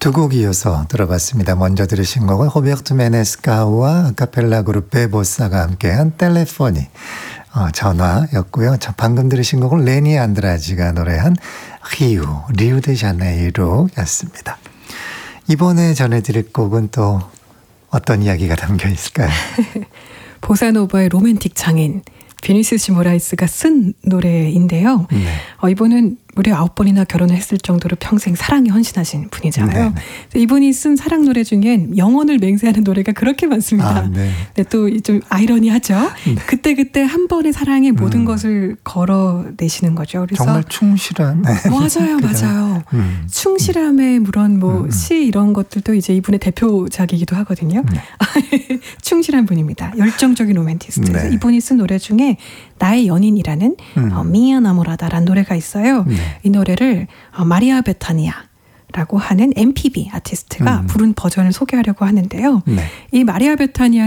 두 곡 이어서 들어봤습니다. 먼저 들으신 곡은 호베르토 메네스카우와 아카펠라 그룹 베보사가 함께한 텔레포니 전화였고요. 방금 들으신 곡은 레니 안드라지가 노래한 리우데자네이루였습니다. 이번에 전해드릴 곡은 또 어떤 이야기가 담겨 있을까요? 보사노바의 로맨틱 장인 비니시우스 모라이스가 쓴 노래인데요. 네. 이분은 무려 9번이나 결혼을 했을 정도로 평생 사랑에 헌신하신 분이잖아요. 네. 이분이 쓴 사랑 노래 중엔 영혼을 맹세하는 노래가 그렇게 많습니다. 네. 또 좀 아이러니하죠. 네. 그때그때 한 번의 사랑에 모든 것을 걸어내시는 거죠. 그래서 정말 충실한. 맞아요. 충실함에 물론 시 이런 것들도 이제 이분의 대표작이기도 하거든요. 충실한 분입니다. 열정적인 로맨티스트. 네. 이분이 쓴 노래 중에 나의 연인이라는 미아 나모라다라는 노래가 있어요. 네. 이 노래를 마리아 베타니아라고 하는 MPB 아티스트가 부른 버전을 소개하려고 하는데요. 네. 이 마리아 베타니아